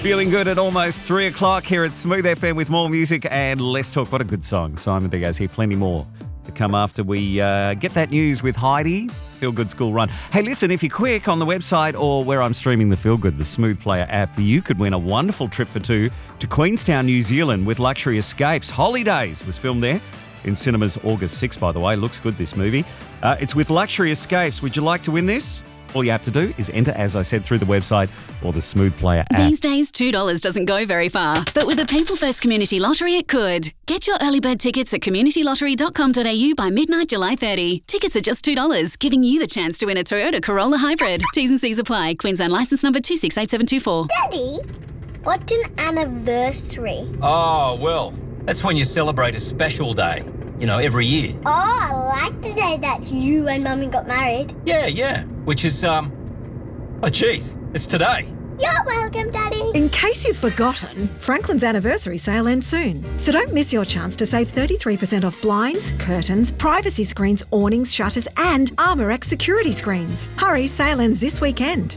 Feeling good at almost 3 o'clock here at Smooth FM with more music and less talk. What a good song. Simon Diaz here. Plenty more to come after we get that news with Heidi. Feel Good School Run. Hey, listen, if you're quick on the website or where I'm streaming the Feel Good, the Smooth Player app, you could win a wonderful trip for two to Queenstown, New Zealand with Luxury Escapes. Holidays was filmed there in cinemas August 6, by the way. Looks good, this movie. It's with Luxury Escapes. Would you like to win this? All you have to do is enter, as I said, through the website or the Smooth Player app. These days, $2 doesn't go very far, but with the People First Community Lottery, it could. Get your early bird tickets at communitylottery.com.au by midnight July 30. Tickets are just $2, giving you the chance to win a Toyota Corolla Hybrid. T's and C's apply. Queensland licence number 268724. Daddy, what's an anniversary? Oh, well, that's when you celebrate a special day. You know, every year. Oh, I like the day that you and Mummy got married. Yeah. Which is, oh, geez, it's today. You're welcome, Daddy. In case you've forgotten, Franklin's anniversary sale ends soon. So don't miss your chance to save 33% off blinds, curtains, privacy screens, awnings, shutters and Armor X security screens. Hurry, sale ends this weekend.